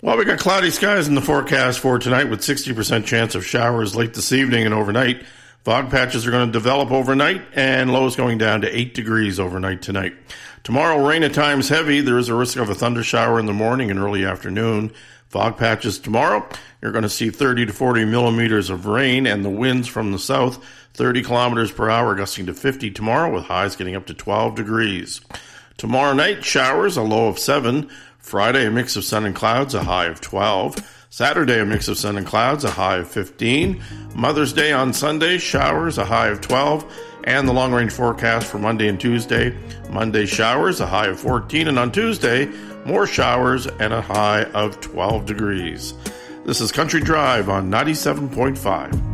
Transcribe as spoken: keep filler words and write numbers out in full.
Well, we got cloudy skies in the forecast for tonight with sixty percent chance of showers late this evening and overnight. Fog patches are going to develop overnight, and lows going down to eight degrees overnight tonight. Tomorrow, rain at times heavy. There is a risk of a thunder shower in the morning and early afternoon. Fog patches tomorrow. You're going to see thirty to forty millimeters of rain, and the winds from the south, thirty kilometers per hour, gusting to fifty tomorrow, with highs getting up to twelve degrees. Tomorrow night, showers, a low of seven. Friday, a mix of sun and clouds, a high of twelve. Saturday, a mix of sun and clouds, a high of fifteen. Mother's Day on Sunday, showers, a high of twelve. And the long-range forecast for Monday and Tuesday. Monday, showers, a high of fourteen. And on Tuesday, more showers and a high of twelve degrees. This is Country Drive on ninety-seven point five.